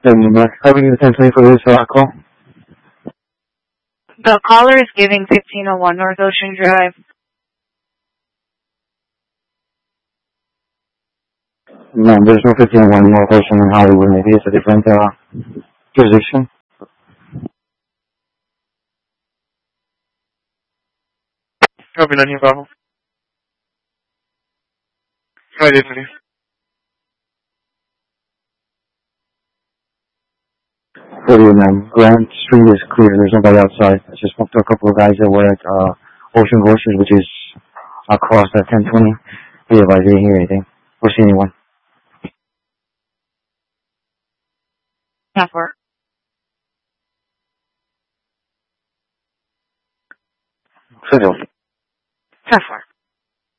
Having the 1020 for this call. The caller is giving 1501 North Ocean Drive. No, there's no 1501 North Ocean in Hollywood. Maybe it's a different jurisdiction. Copy 19 Bravo. Hi, Deputy. Good evening. Grand Street is clear. There's nobody outside. I just spoke to a couple of guys that were at Ocean Groceries, which is across that 1020. Yeah, but I didn't hear anything or see anyone. Half work. Fiddle. Half work.